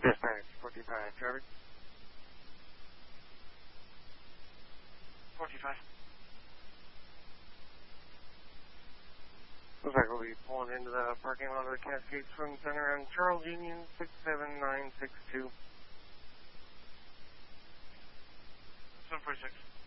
Dispatch 45 traffic. 45. Looks like we'll be pulling into the parking lot of the Cascade Swim Center on Charles Union 67962. 746.